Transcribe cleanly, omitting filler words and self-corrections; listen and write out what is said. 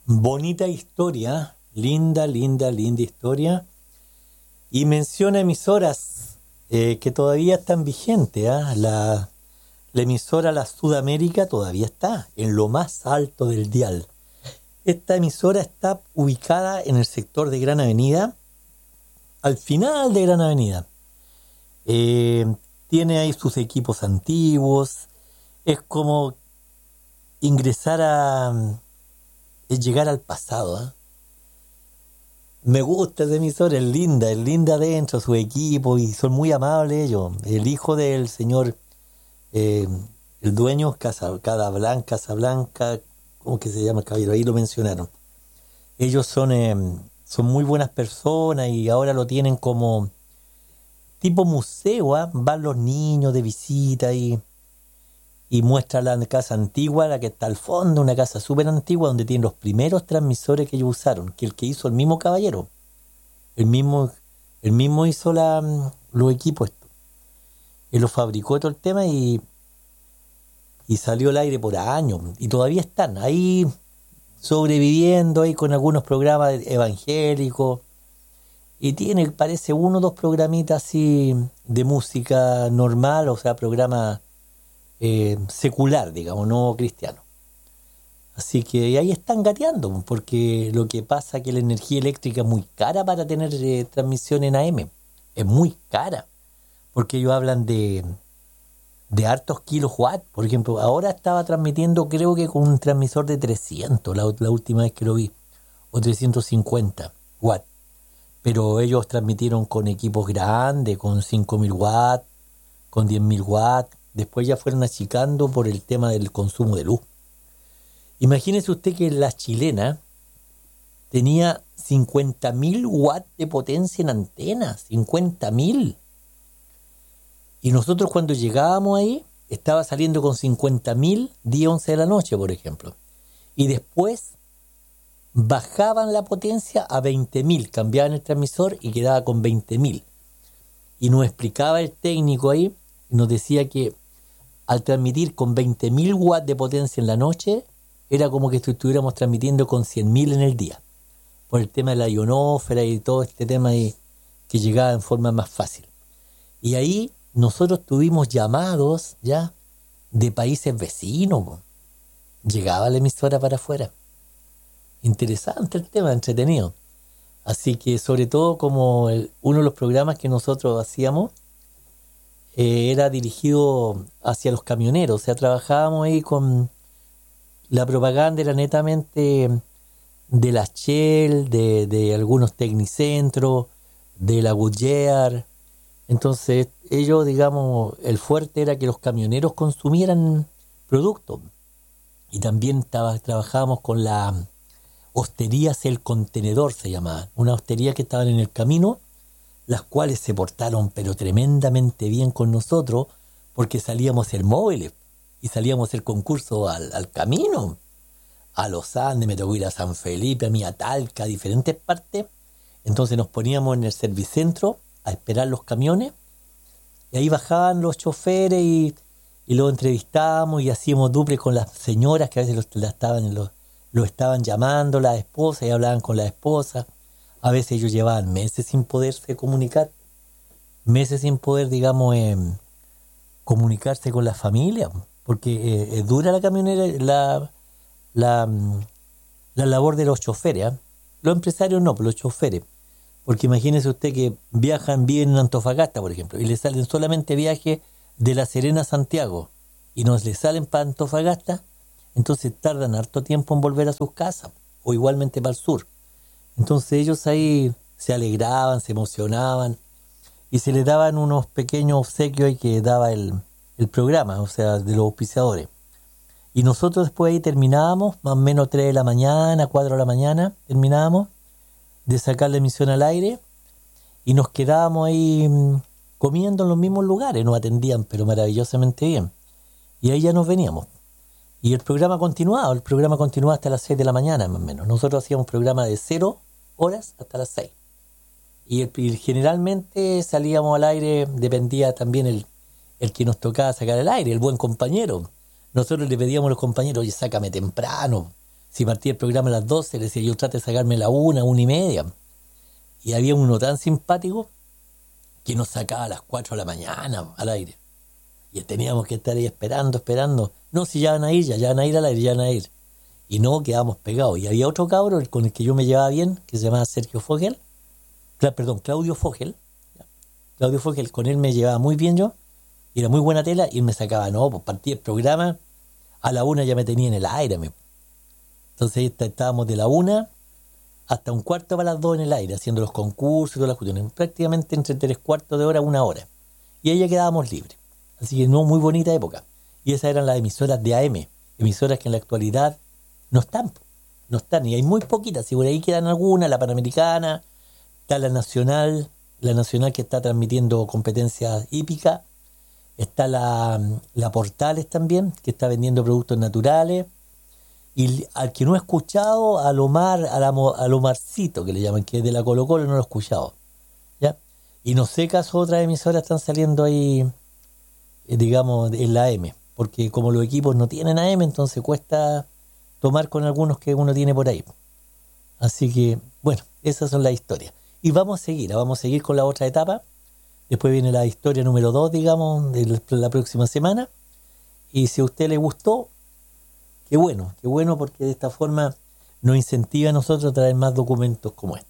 Bonita historia, linda, linda, linda historia. Y menciona emisoras que todavía están vigentes. La emisora La Sudamérica todavía está en lo más alto del dial. Esta emisora está ubicada en el sector de Gran Avenida, al final de Gran Avenida. Tiene ahí sus equipos antiguos. Es como ingresar es llegar al pasado. Me gusta esa emisora, es linda adentro, su equipo, y son muy amables ellos. El hijo del señor, el dueño, Casablanca, ¿cómo que se llama el caballero? Ahí lo mencionaron. Ellos son muy buenas personas y ahora lo tienen como tipo museo. Van los niños de visita y muestra la casa antigua, la que está al fondo, una casa súper antigua donde tienen los primeros transmisores que ellos usaron, que el que hizo el mismo caballero. El mismo hizo los equipos estos. Él los fabricó todo el tema y salió al aire por años. Y todavía están ahí sobreviviendo ahí con algunos programas evangélicos. Y tiene, parece, uno o dos programitas así de música normal, o sea, programas secular, digamos, no cristiano. Así que ahí están gateando, porque lo que pasa es que la energía eléctrica es muy cara para tener transmisión en AM. Es muy cara, porque ellos hablan de hartos kilowatts. Por ejemplo, ahora estaba transmitiendo, creo que con un transmisor de 300, la última vez que lo vi, o 350 watts. Pero ellos transmitieron con equipos grandes, con 5.000 watts, con 10.000 watts. Después ya fueron achicando por el tema del consumo de luz. Imagínese usted que la chilena tenía 50.000 watts de potencia en antenas. 50.000. Y nosotros cuando llegábamos ahí, estaba saliendo con 50.000 10, 11 de la noche, por ejemplo. Y después bajaban la potencia a 20.000. Cambiaban el transmisor y quedaba con 20.000. Y nos explicaba el técnico ahí, nos decía que al transmitir con 20.000 watts de potencia en la noche, era como que estuviéramos transmitiendo con 100.000 en el día, por el tema de la ionósfera y todo este tema que llegaba en forma más fácil. Y ahí nosotros tuvimos llamados ya de países vecinos. Llegaba la emisora para afuera. Interesante el tema, entretenido. Así que sobre todo como uno de los programas que nosotros hacíamos, era dirigido hacia los camioneros. O sea, trabajábamos ahí con la propaganda, era netamente de la Shell, de algunos tecnicentros, de la Goodyear. Entonces ellos, digamos, el fuerte era que los camioneros consumieran productos. Y también trabajábamos con la Hosterías El Contenedor, se llamaba, una hostería que estaban en el camino, las cuales se portaron pero tremendamente bien con nosotros, porque salíamos a hacer móviles y salíamos a hacer concurso al camino, a Los Andes. Me tocó ir a San Felipe, a a Talca, a diferentes partes. Entonces nos poníamos en el servicentro a esperar los camiones y ahí bajaban los choferes y los entrevistábamos y hacíamos duple con las señoras que a veces lo estaban llamando, las esposas, y hablaban con la esposa. A veces ellos llevaban meses sin poderse comunicar, meses sin poder, digamos, comunicarse con la familia, porque es dura la camionera, la labor de los choferes. Los empresarios no, pero los choferes. Porque imagínese usted que viven en Antofagasta, por ejemplo, y le salen solamente viajes de La Serena a Santiago, y no les salen para Antofagasta, entonces tardan harto tiempo en volver a sus casas, o igualmente para el sur. Entonces ellos ahí se alegraban, se emocionaban, y se les daban unos pequeños obsequios ahí que daba el programa, o sea, de los auspiciadores. Y nosotros después ahí terminábamos, más o menos 3 de la mañana, 4 de la mañana, terminábamos de sacar la emisión al aire, y nos quedábamos ahí comiendo en los mismos lugares. Nos atendían pero maravillosamente bien, y ahí ya nos veníamos. Y el programa continuaba hasta las 6 de la mañana, más o menos. Nosotros hacíamos un programa de 0 horas hasta las 6. Y generalmente salíamos al aire, dependía también el que nos tocaba sacar al aire, el buen compañero. Nosotros le pedíamos a los compañeros, oye, sácame temprano, Si partía el programa a las 12, le decía yo trate de sacarme la 1:30. Y había uno tan simpático que nos sacaba a las 4 de la mañana al aire. Y teníamos que estar ahí esperando. No, si ya van a ir, ya van a ir al aire, ya van a ir. Y no, quedábamos pegados. Y había otro cabro con el que yo me llevaba bien, que se llamaba Sergio Fogel. Claudio Fogel. Claudio Fogel, con él me llevaba muy bien yo. Y era muy buena tela. Y él me sacaba, no, pues partía el programa. A la 1 ya me tenía en el aire. Entonces estábamos de la 1 hasta 1/4 para las 2 en el aire, haciendo los concursos y todas las cuestiones. Prácticamente entre 3/4 de hora, 1 hora. Y ahí ya quedábamos libres. Así que no, muy bonita época. Y esas eran las emisoras de AM. Emisoras que en la actualidad no están. No están. Y hay muy poquitas. Si por ahí quedan algunas, la Panamericana, está la Nacional que está transmitiendo competencias hípicas. Está la Portales también, que está vendiendo productos naturales. Y al que no he escuchado, al Omarcito, que le llaman, que es de la Colo-Colo, no lo he escuchado. ¿Ya? Y no sé caso otras emisoras están saliendo ahí, digamos, en la AM. Porque como los equipos no tienen AM, entonces cuesta tomar con algunos que uno tiene por ahí. Así que, bueno, esas son las historias. Y vamos a seguir con la otra etapa. Después viene la historia número 2, digamos, de la próxima semana. Y si a usted le gustó, qué bueno, porque de esta forma nos incentiva a nosotros a traer más documentos como este.